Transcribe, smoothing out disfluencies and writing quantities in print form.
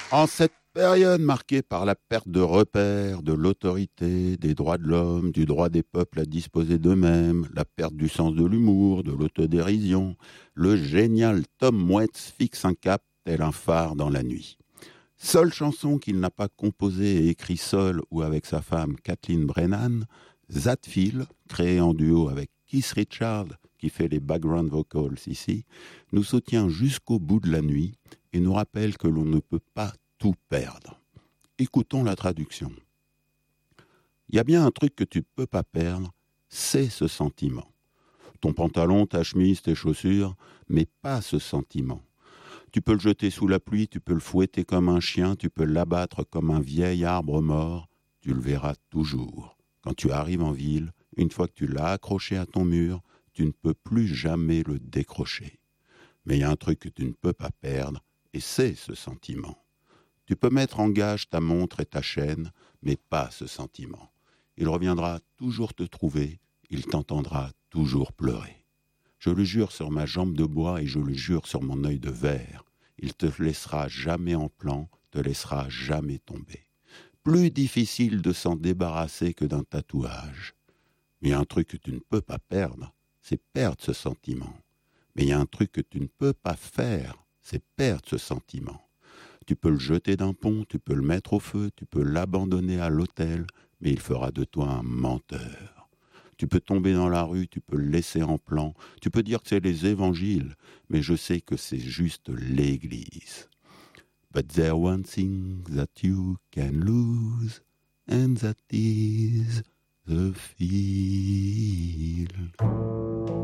En cette période marquée par la perte de repères, de l'autorité, des droits de l'homme, du droit des peuples à disposer d'eux-mêmes, la perte du sens de l'humour, de l'autodérision, le génial Tom Waits fixe un cap tel un phare dans la nuit. Seule chanson qu'il n'a pas composée et écrite seul ou avec sa femme Kathleen Brennan, Zadfield, créé en duo avec Keith Richards, qui fait les background vocals ici, nous soutient jusqu'au bout de la nuit et nous rappelle que l'on ne peut pas tout perdre. Écoutons la traduction. Il y a bien un truc que tu ne peux pas perdre, c'est ce sentiment. Ton pantalon, ta chemise, tes chaussures, mais pas ce sentiment. Tu peux le jeter sous la pluie, tu peux le fouetter comme un chien, tu peux l'abattre comme un vieil arbre mort, tu le verras toujours. Quand tu arrives en ville, une fois que tu l'as accroché à ton mur, tu ne peux plus jamais le décrocher. Mais il y a un truc que tu ne peux pas perdre, et c'est ce sentiment. Tu peux mettre en gage ta montre et ta chaîne, mais pas ce sentiment. Il reviendra toujours te trouver, il t'entendra toujours pleurer. Je le jure sur ma jambe de bois et je le jure sur mon œil de verre. Il te laissera jamais en plan, te laissera jamais tomber. Plus difficile de s'en débarrasser que d'un tatouage. Mais il y a un truc que tu ne peux pas perdre, c'est perdre ce sentiment. Mais il y a un truc que tu ne peux pas faire, c'est perdre ce sentiment. Tu peux le jeter d'un pont, tu peux le mettre au feu, tu peux l'abandonner à l'autel, mais il fera de toi un menteur. Tu peux tomber dans la rue, tu peux le laisser en plan, tu peux dire que c'est les évangiles, mais je sais que c'est juste l'église. But there's one thing that you can lose, and that is the feel.